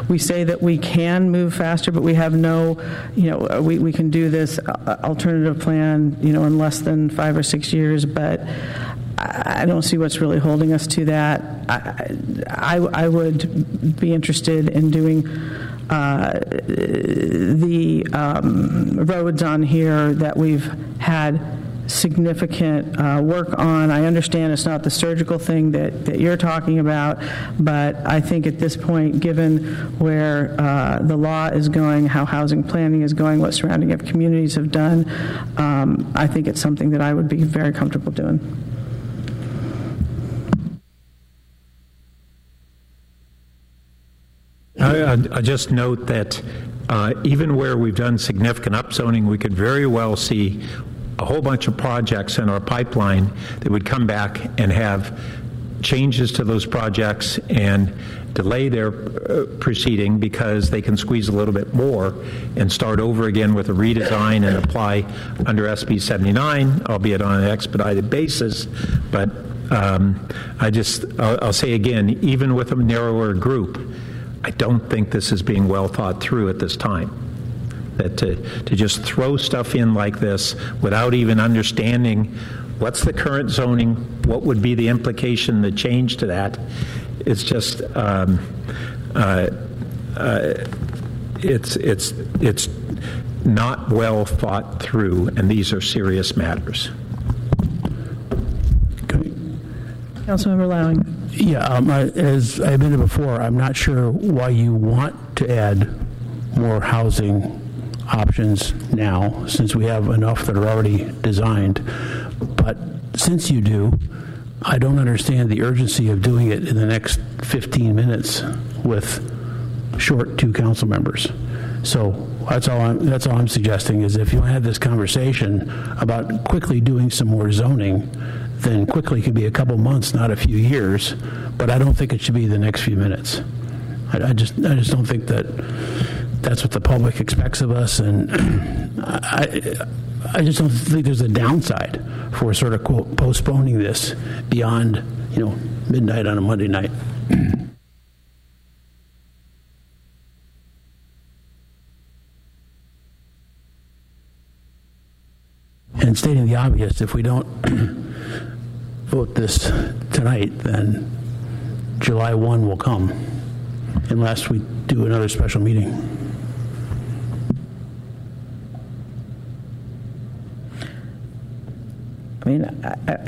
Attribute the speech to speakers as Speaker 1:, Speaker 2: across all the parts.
Speaker 1: we say that we can move faster, but we have no, we can do this alternative plan, in less than 5 or 6 years, but I don't see what's really holding us to that. I would be interested in doing the roads on here that we've had significant work on. I understand it's not the surgical thing that you're talking about, but I think at this point, given where the law is going, how housing planning is going, what surrounding communities have done, I think it's something that I would be very comfortable doing.
Speaker 2: I just note that even where we've done significant upzoning, we could very well see a whole bunch of projects in our pipeline that would come back and have changes to those projects and delay their proceeding because they can squeeze a little bit more and start over again with a redesign and apply under SB 79, albeit on an expedited basis. But I'll say again, even with a narrower group, I don't think this is being well thought through at this time. That to just throw stuff in like this without even understanding what's the current zoning, what would be the implication, the change to that, it's just it's not well thought through, and these are serious matters.
Speaker 1: Councilmember Lowing.
Speaker 3: Yeah, as I admitted before, I'm not sure why you want to add more housing options now, since we have enough that are already designed. But since you do, I don't understand the urgency of doing it in the next 15 minutes with short 2 council members. So that's all I'm suggesting is if you have this conversation about quickly doing some more zoning, then quickly could be a couple months, not a few years, but I don't think it should be the next few minutes. I just don't think that's what the public expects of us, and I just don't think there's a downside for sort of quote postponing this beyond midnight on a Monday night. And stating the obvious, if we don't vote this tonight, then July 1 will come, unless we do another special meeting.
Speaker 1: I mean,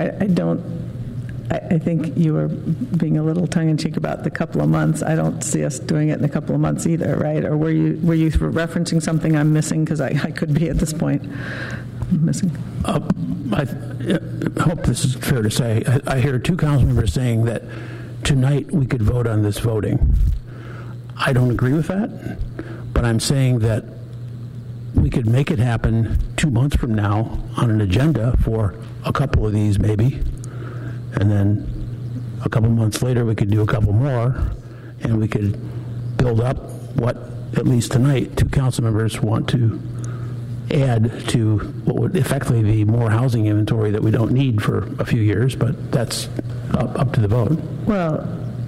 Speaker 1: I think you were being a little tongue-in-cheek about the couple of months. I don't see us doing it in a couple of months either, right? Or were you referencing something I'm missing? Because I could be at this point missing.
Speaker 3: I hope this is fair to say. I hear 2 council members saying that tonight we could vote on this voting. I don't agree with that, but I'm saying that we could make it happen 2 months from now on an agenda for a couple of these maybe, and then a couple months later we could do a couple more, and we could build up what, at least tonight, 2 council members want to add to what would effectively be more housing inventory that we don't need for a few years, but that's up to the vote.
Speaker 1: Well,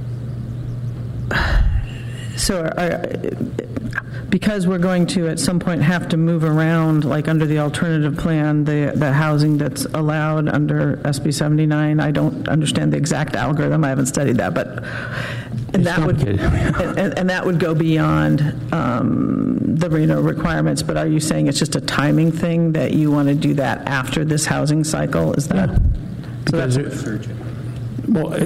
Speaker 1: so because we're going to at some point have to move around, like under the alternative plan, the housing that's allowed under SB 79, I don't understand the exact algorithm. I haven't studied that, but that would go beyond the Reno requirements. But are you saying it's just a timing thing that you want to do that after this housing cycle? Is that?
Speaker 3: Yeah. So that's well,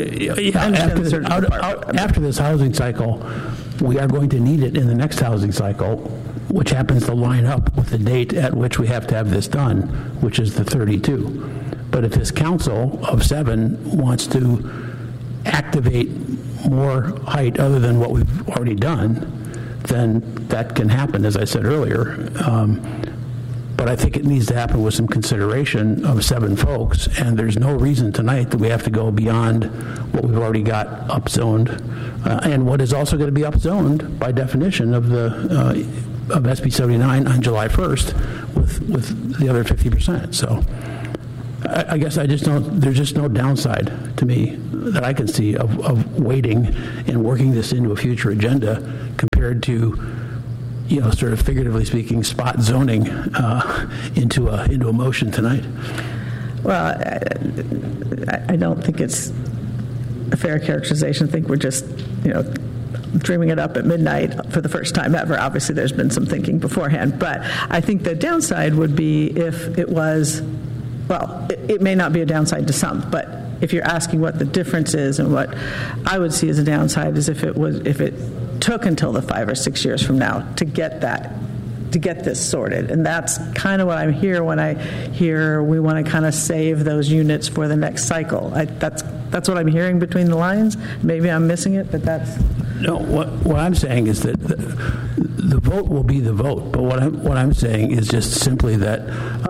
Speaker 3: after this housing cycle, we are going to need it in the next housing cycle, which happens to line up with the date at which we have to have this done, which is the 32. But if this council of 7 wants to activate more height other than what we've already done, then that can happen, as I said earlier. But I think it needs to happen with some consideration of 7 folks, and there's no reason tonight that we have to go beyond what we've already got upzoned, and what is also going to be upzoned by definition of the of SB 79 on July 1st with the other 50%. So I guess I just don't. There's just no downside to me that I can see of waiting and working this into a future agenda compared prepared to, sort of figuratively speaking, spot zoning into a motion tonight?
Speaker 1: Well, I don't think it's a fair characterization. I think we're just, dreaming it up at midnight for the first time ever. Obviously, there's been some thinking beforehand. But I think the downside would be if it was, well, it may not be a downside to some, but if you're asking what the difference is, and what I would see as a downside is if it took until the 5 or 6 years from now to get this sorted. And that's kind of what I'm here when I hear we want to kind of save those units for the next cycle. That's what I'm hearing between the lines. Maybe I'm missing it, but that's...
Speaker 3: No, what I'm saying is that the vote will be the vote. But what I'm saying is just simply that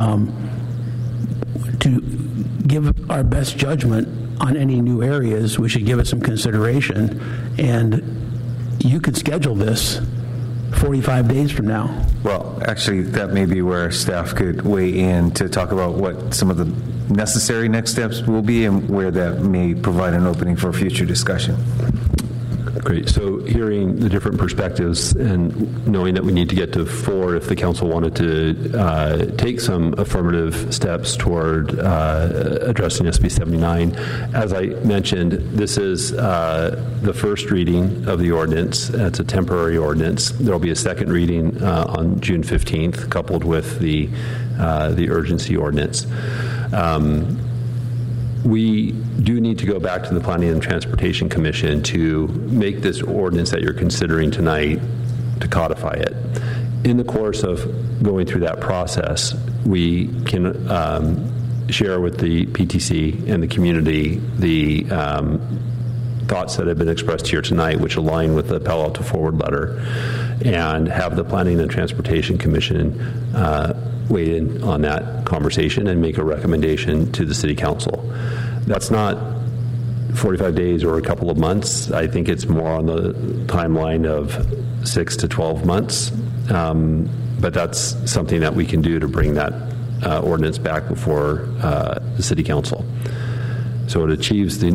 Speaker 3: to give our best judgment on any new areas, we should give it some consideration. And you could schedule this 45 days from now.
Speaker 4: Well, actually, that may be where staff could weigh in to talk about what some of the necessary next steps will be and where that may provide an opening for future discussion.
Speaker 5: Great. So hearing the different perspectives and knowing that we need to get to 4 if the council wanted to take some affirmative steps toward addressing SB 79. As I mentioned, this is the first reading of the ordinance. It's a temporary ordinance. There will be a second reading on June 15th, coupled with the urgency ordinance. We do need to go back to the Planning and Transportation Commission to make this ordinance that you're considering tonight, to codify it. In the course of going through that process, we can share with the PTC and the community the thoughts that have been expressed here tonight, which align with the Palo Alto Forward Letter, and have the Planning and Transportation Commission weigh in on that conversation and make a recommendation to the City Council. That's not 45 days or a couple of months. I think it's more on the timeline of 6 to 12 months. But that's something that we can do to bring that ordinance back before the City Council. So it achieves the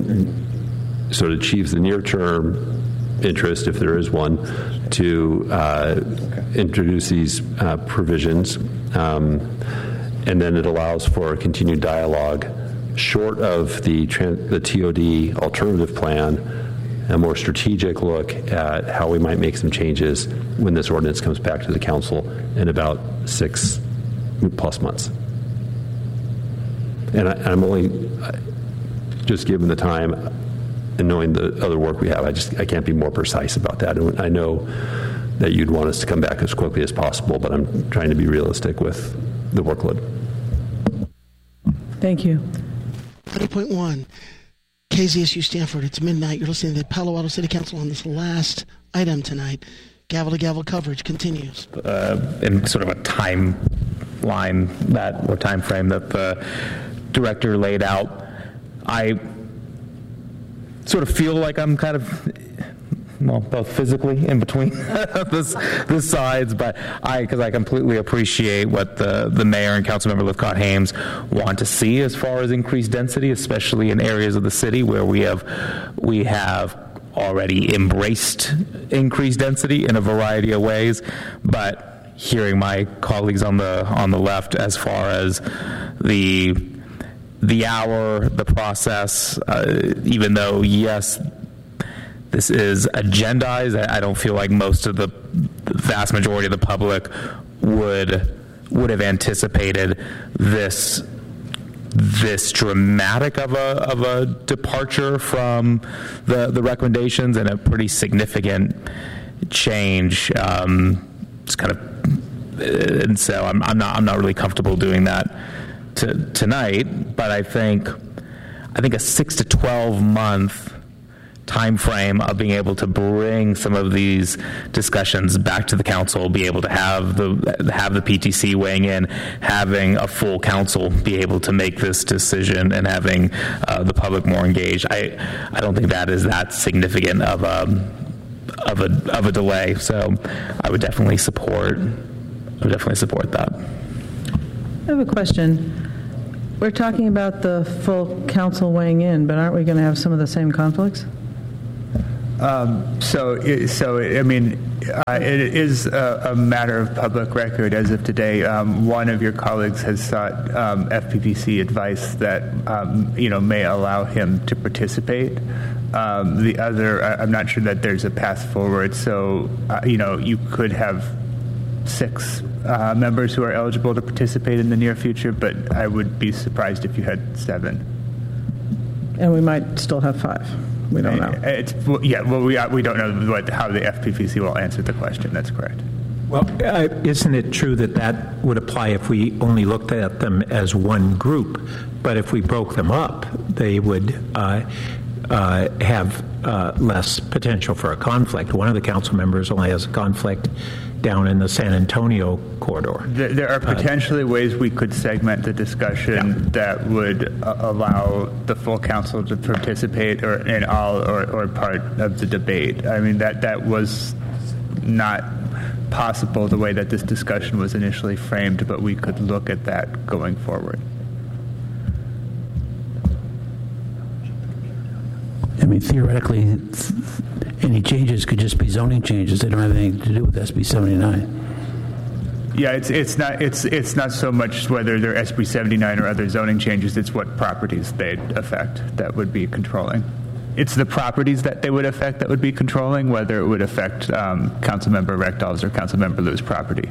Speaker 5: near-term interest, if there is one, to introduce these provisions, and then it allows for a continued dialogue short of the TOD alternative plan, a more strategic look at how we might make some changes when this ordinance comes back to the council in about 6+ months. And I'm only, just given the time and knowing the other work we have, I can't be more precise about that. And I know that you'd want us to come back as quickly as possible, but I'm trying to be realistic with the workload.
Speaker 1: Thank you.
Speaker 6: 20.1, KZSU Stanford. It's midnight. You're listening to the Palo Alto City Council on this last item tonight. Gavel-to-gavel coverage continues.
Speaker 7: In sort of a timeline or time frame that the director laid out, I sort of feel like I'm kind of, both physically in between the sides, but because I completely appreciate what the mayor and Councilmember Lithcott Hames want to see as far as increased density, especially in areas of the city where we have already embraced increased density in a variety of ways. But hearing my colleagues on the left as far as the hour, the process, even though, yes, this is agendized, I don't feel like most of the vast majority of the public would have anticipated this dramatic of a departure from the recommendations, and a pretty significant change. Just kind of, and so I'm not really comfortable doing that tonight. But I think a 6 to 12 month time frame of being able to bring some of these discussions back to the council, be able to have the PTC weighing in, having a full council be able to make this decision, and having the public more engaged. I don't think that is that significant of a delay. So I would definitely support that.
Speaker 1: I have a question. We're talking about the full council weighing in, but aren't we going to have some of the same conflicts?
Speaker 8: It is a matter of public record as of today. One of your colleagues has sought FPPC advice that may allow him to participate. The other, I'm not sure that there's a path forward. So you could have 6 members who are eligible to participate in the near future, but I would be surprised if you had 7.
Speaker 1: And we might still have 5. We don't know.
Speaker 8: We don't know how the FPPC will answer the question. That's correct.
Speaker 2: Well, isn't it true that would apply if we only looked at them as one group? But if we broke them up, they would have less potential for a conflict. One of the council members only has a conflict down in the San Antonio corridor.
Speaker 8: There are potentially ways we could segment the discussion that would allow the full council to participate in all or part of the debate. I mean, that was not possible the way that this discussion was initially framed, but we could look at that going forward.
Speaker 3: I mean, theoretically, any changes could just be zoning changes. They don't have anything to do with SB 79.
Speaker 8: Yeah, it's not so much whether they're SB 79 or other zoning changes. It's what properties they'd affect that would be controlling. It's the properties that they would affect that would be controlling, whether it would affect Councilmember Rectal's or Councilmember Liu's property.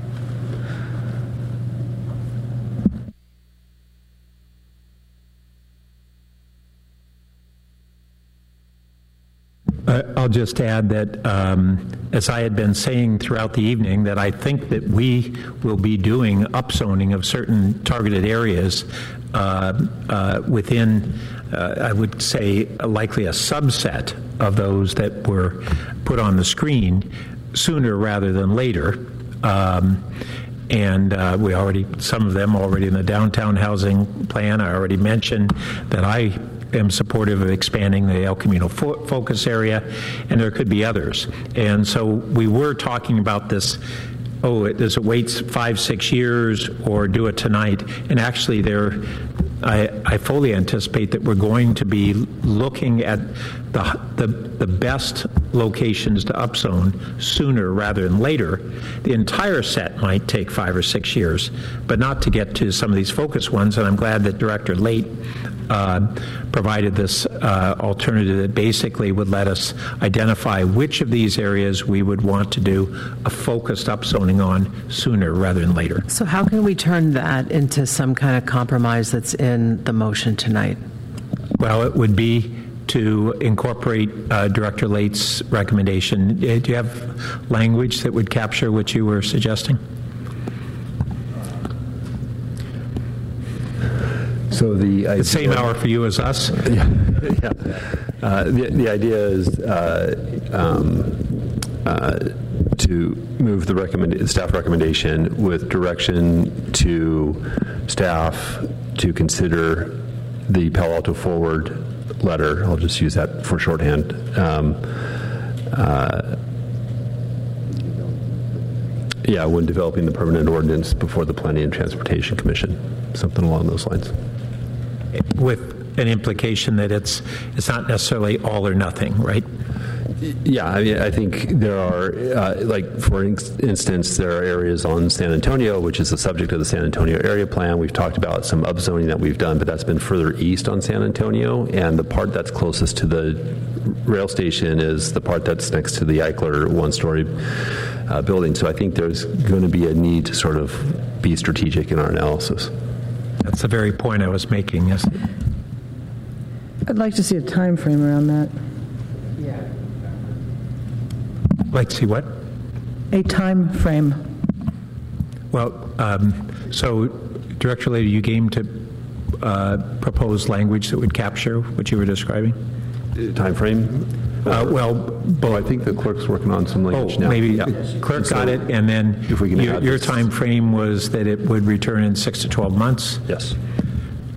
Speaker 2: I'll just add that, as I had been saying throughout the evening, that I think that we will be doing upzoning of certain targeted areas within, I would say, likely a subset of those that were put on the screen sooner rather than later. And we already, some of them already in the downtown housing plan. I already mentioned that I am supportive of expanding the El Camino focus area, and there could be others. And so we were talking about this, does it wait 5-6 years or do it tonight? And actually I fully anticipate that we're going to be looking at the best locations to upzone sooner rather than later. The entire set might take 5 or 6 years, but not to get to some of these focus ones. And I'm glad that Director Late provided this alternative that basically would let us identify which of these areas we would want to do a focused upzoning on sooner rather than later.
Speaker 9: So how can we turn that into some kind of compromise that's in the motion tonight?
Speaker 2: Well, it would be to incorporate Director Late's recommendation. Do you have language that would capture what you were suggesting?
Speaker 5: So the
Speaker 2: same hour for you as us?
Speaker 5: Yeah. The idea is to move the staff recommendation with direction to staff to consider the Palo Alto Forward letter. I'll just use that for shorthand. When developing the permanent ordinance before the Planning and Transportation Commission, something along those lines.
Speaker 2: With an implication that it's not necessarily all or nothing, right?
Speaker 5: Yeah, I mean, I think there are, for instance, there are areas on San Antonio, which is the subject of the San Antonio area plan. We've talked about some upzoning that we've done, but that's been further east on San Antonio, and the part that's closest to the rail station is the part that's next to the Eichler one-story building. So I think there's going to be a need to sort of be strategic in our analysis.
Speaker 2: That's the very point I was making, yes.
Speaker 1: I'd like to see a time frame around that.
Speaker 2: Like to see what?
Speaker 1: A time frame.
Speaker 2: Well, so Director Lady, you game to propose language that would capture what you were describing?
Speaker 5: Time frame? I think the clerk's working on some language now.
Speaker 2: Maybe clerk got it, and then
Speaker 5: if we can
Speaker 2: your time frame was that it would return in 6 to 12 months?
Speaker 5: Yes.